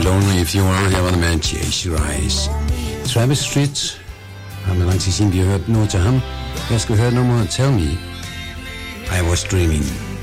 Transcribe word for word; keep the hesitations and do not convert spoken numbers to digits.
Lonely If You Are. Her var det med Chase Your Eyes. Travis Street har man lang tid siden, vi har hørt noget til ham. Jeg skal høre nummeret Tell Me I Was Dreaming.